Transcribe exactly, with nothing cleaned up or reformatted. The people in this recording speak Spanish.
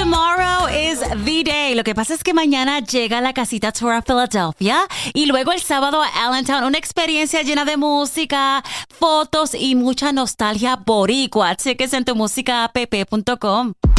Tomorrow is the day. Lo que pasa es que mañana llega la Casita Tour a Philadelphia y luego el sábado a Allentown. Una experiencia llena de música, fotos y mucha nostalgia boricua. Cheques en tu música app punto com.